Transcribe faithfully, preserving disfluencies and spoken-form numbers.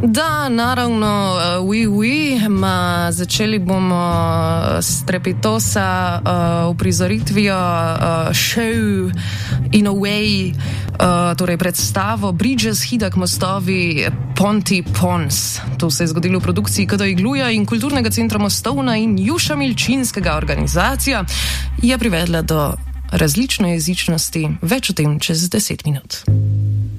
Da, naravno, uh, oui, oui, ma začeli bomo s Trepitosa uh, uprizoritvijo uh, Show in a Way, uh, torej predstavo Bridges, Hidak, mostovi, Ponti, Pons. To se je zgodilo v produkciji K D Igluja in Kulturnega centra Mostovna in Juša Milčinskega. Organizacija je privedla do različne jezičnosti, več o tem čez deset minut.